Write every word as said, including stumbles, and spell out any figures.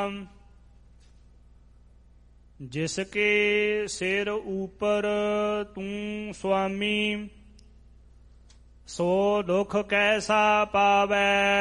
जिसके सिर ऊपर तू स्वामी, सो दुख कैसा पावै